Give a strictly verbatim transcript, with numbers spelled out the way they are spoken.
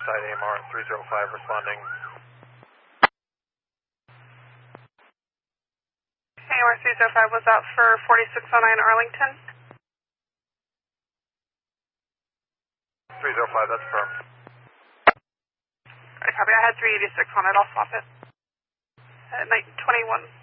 Side A M R three zero five responding. A M R three zero five was out for forty-six oh nine Arlington. three zero five, that's firm. I copy. I had three eighty-six on it. I'll swap it. At night twenty-one.